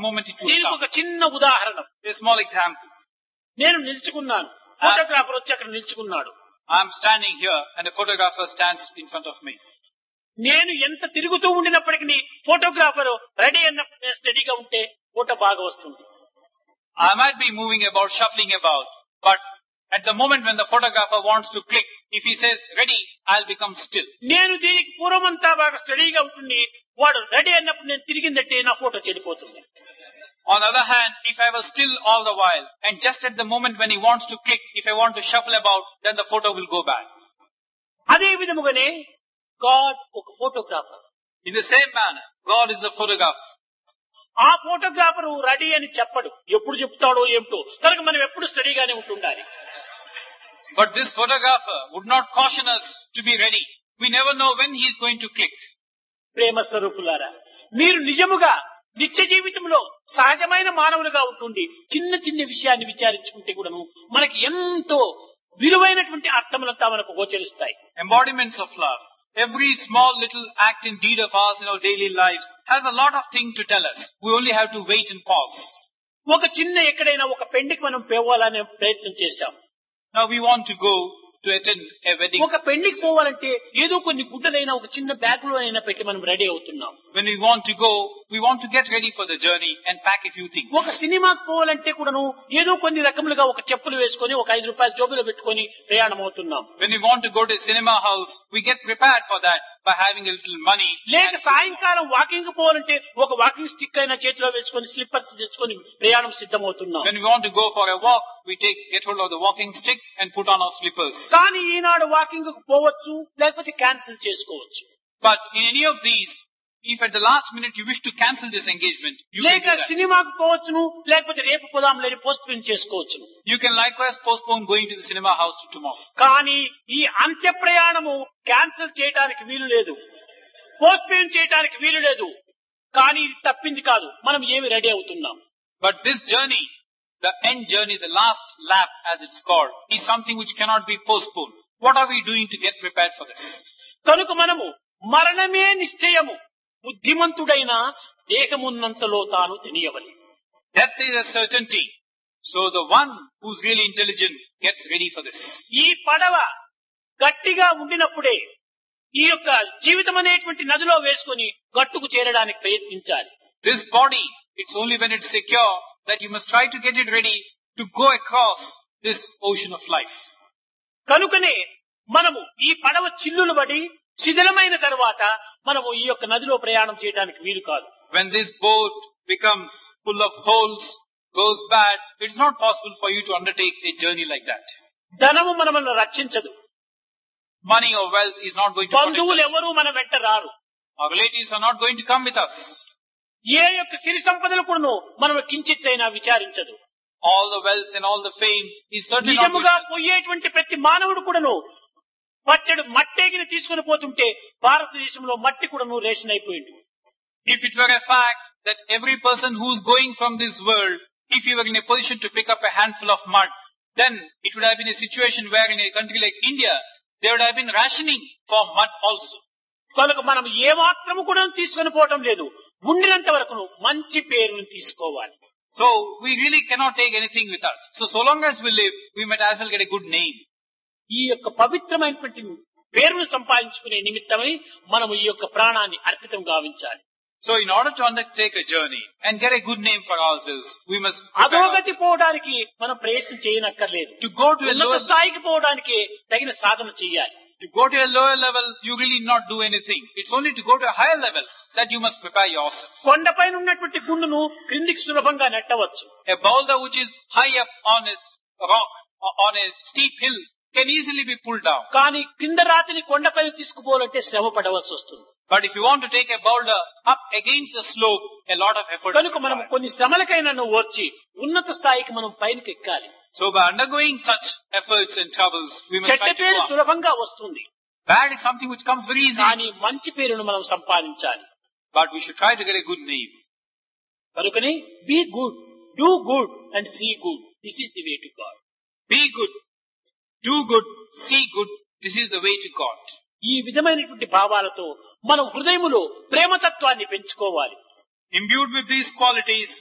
moment it will దీనికి come. ఒక చిన్న ఉదాహరణ. A small example. నేను నిల్చుకున్నాను, ఫోటోగ్రాఫర్ వచ్చి అక్కడ నిల్చుకున్నాడు. I'm standing here and a photographer stands in front of me. నేను ఎంత తిరుగుతూ ఉండినప్పటికీ ఫోటోగ్రాఫర్ రెడీ అన్నప్పుడు నేను స్టడీగా ఉంటే ఫోటో బాగా వస్తుంది. I might be moving about, shuffling about, but at the moment when the photographer wants to click, if he says ready, I'll become still. నేను దీనికి పూర్వమంతా బాగా స్టడీగా ఉంటుంది, వాడు రెడీ అన్నప్పుడు నేను తిరిగిందంటే నా ఫోటో చెడిపోతుంది. On the other hand, if I was still all the while, and just at the moment when he wants to click, if I want to shuffle about, then the photo will go bad. అదే విధముగానే God ఒక photographer. In the same manner, God is the photographer. ఆ photographer ready అని చెప్పడు, ఎప్పుడు చెప్తాడో ఏమిటో, కనుక మనం ఎప్పుడు స్టడీగానే ఉంటుండాలి. But this photographer would not caution us to be ready. We never know when he is going to click. ప్రేమ స్వరూపులారా, మీరు నిజముగా నిత్య జీవితంలో సహజమైన మానవులుగా ఉంటుంది చిన్న చిన్న విషయాన్ని విచారించుకుంటే కూడాను మనకి ఎంతో విలువైనటువంటి అర్థములంతా మనకు గోచరిస్తాయి. Embodiments of love. Every small little act and deed of ours in our daily lives has a lot of things to tell us. We only have to wait and pause. ఒక చిన్న ఎక్కడైనా ఒక పెండికి మనం పోవాలనే ప్రయత్నం చేశాం. Now we want to go to attend a wedding. ఒక పెళ్లికి పోవాలంటే ఏదో కొన్ని గుడ్డలైనా ఒక చిన్న బ్యాగ్ లో అయినా పెట్టి మనం రెడీ అవుతున్నాం. When we want to go, we want to get ready for the journey and pack a few things. ఒక సినిమాకి పోవాలంటే కూడాను ఏదో కొన్ని రకములుగా ఒక చెప్పులు వేసుకొని ఒక 5 రూపాయలు జోబులో పెట్టుకొని ప్రయాణం అవుతున్నాం. When we want to go to a cinema house, we get prepared for that by having a little money. లేక సాయంకాలం వాకింగ్ పోవాలంటే ఒక వాకింగ్ స్టిక్ అయినా చేతిలో వేసుకొని స్లిప్పర్స్ తెచ్చుకొని ప్రయాణం సిద్ధమవుతున్నాం. When we want to go for a walk, we get hold of the walking stick and put on our slippers. కానీ ఈనాడు వాకింగ్ పోవచ్చు, లేకపోతే క్యాన్సిల్ చేసుకోవచ్చు. But in any of these, if at the last minute you wish to cancel this engagement, you can లేక do that. సినిమాకు పోవచ్చును, లేకపోతే రేపు పోదాం లేని పోస్ట్ పోన్ చేసుకోవచ్చును. You can likewise postpone going to the cinema house to tomorrow. కానీ ఈ అంత్య ప్రయాణము క్యాన్సిల్ చేయడానికి వీలు లేదు, పోస్ట్ పోన్ చేయడానికి వీలు లేదు. కానీ ఇది తప్పింది కాదు, మనం ఏమి రెడీ అవుతున్నాం. But this journey, the end journey, the last lap as it's called, is something which cannot be postponed. What are we doing to get prepared for this? కనుక మనము మరణమే నిశ్చయము, బుద్ధిమంతుడైన దేహమున్నంతలో తాను తెలియవలి. Death is a certainty. So the one who's really intelligent gets ready for this. ఈ పడవ గట్టిగా ఉండినప్పుడే ఈ యొక్క జీవితం అనేటువంటి నదిలో వేసుకొని గట్టుకు చేరడానికి ప్రయత్నించాలి. This body, it's only when it's secure that you must try to get it ready to go across this ocean of life. కనుకనే మనము ఈ పడవ చిల్లులు పడి శిథిలమైన తర్వాత మనము ఈ యొక్క నదిలో ప్రయాణం చేయడానికి వీలు కాదు. When this boat becomes full of holes, goes bad, it's not possible for you to undertake a journey like that. ధనము మనల్ని రక్షించదు, Money or wealth is not going to protect బంధువులు ఎవరూ us. మన వెంట రారు, Our relatives are not going to come with us. ఏ యొక్క సిరి సంపదలు కూడాను మనం కించిత్తైనా విచారించదు. All the wealth and all the fame is certainly not going నిజముగా to పోయేటువంటి ప్రతి మానవుడు కూడాను పట్టెడు మట్టేగిని తీసుకుని పోతుంటే భారతదేశంలో మట్టి కూడాను రేషన్ అయిపోయింది. If it were a fact that every person who's going from this world, if he were in a position to pick up a handful of mud, then it would have been a situation where in a country like India, there would have been rationing for mud also. కనుక మనం ఏ మాత్రము కూడా తీసుకొని పోవటం లేదు, ఉండినంత వరకు మంచి పేరును తీసుకోవాలి. So we really cannot take anything with us. So long as we live, we might as well get a good name. ఈ యొక్క పవిత్రమైనటువంటి పేరును సంపాదించుకునే నిమిత్తమై మనము ఈ యొక్క ప్రాణాన్ని అర్పితం గావించాలి. So in order to undertake a journey and get a good name for ourselves, we must అధోగతి పోవడానికి మనం ప్రయత్నం చేయనక్కర్లేదు. to go to a ఉన్నత lower స్థాయికి పోవడానికి తగిన సాధన చేయాలి. to go to a lower level, you really not do anything. It's only to go to a higher level that you must prepare yourself. కొండపైన ఉన్నటువంటి గుండును క్రిందికి సులభంగా నెట్టవచ్చు. A boulder which is high up on a rock or on a steep hill can easily be pulled down. కానీ కింద రాతిని కొండపైన తీసుకుపోవాలంటే శ్రమ పడవలసి వస్తుంది. But if you want to take a boulder up against the slope, a lot of effort is కనుక మనం required. కొన్ని శ్రమలకైనా ఓర్చి ఉన్నత స్థాయికి మనం పైనకి ఎక్కాలి. So by undergoing such efforts and troubles, we must చెడ్డ try to పేరు go up. సులభంగా వస్తుంది, Bad is something which comes very కానీ easily. మంచి పేరును మనం సంపాదించాలి. But we should try to get a good name. కనుకనే be good, do good and see good. This is the way to God. Be good, do good, see good. This is the way to God. ఈ విధమైనటువంటి భావాలతో మనం హృదయములో ప్రేమతత్వాన్ని పెంచుకోవాలి. Imbued with these qualities,